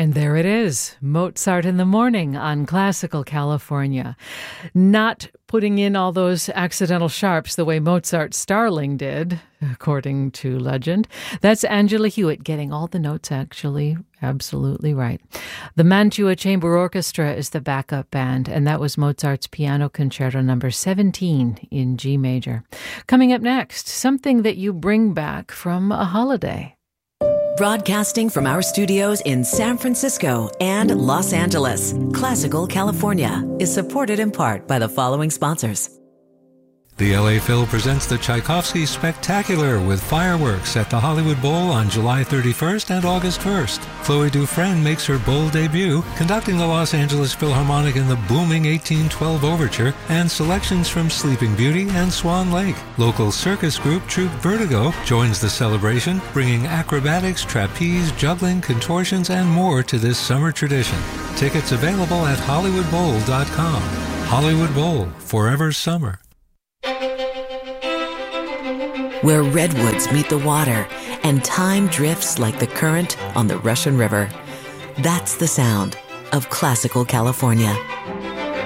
And there it is, Mozart in the Morning on Classical California. Not putting in all those accidental sharps the way Mozart's Starling did, according to legend. That's Angela Hewitt getting all the notes actually absolutely right. The Mantua Chamber Orchestra is the backup band, and that was Mozart's Piano Concerto number 17 in G major. Coming up next, something that you bring back from a holiday. Broadcasting from our studios in San Francisco and Los Angeles, Classical California is supported in part by the following sponsors. The LA Phil presents the Tchaikovsky Spectacular with fireworks at the Hollywood Bowl on July 31st and August 1st. Chloe Dufresne makes her bowl debut, conducting the Los Angeles Philharmonic in the booming 1812 Overture and selections from Sleeping Beauty and Swan Lake. Local circus group Troupe Vertigo joins the celebration, bringing acrobatics, trapeze, juggling, contortions, and more to this summer tradition. Tickets available at HollywoodBowl.com. Hollywood Bowl, forever summer. Where redwoods meet the water and time drifts like the current on the Russian River. That's the sound of Classical California.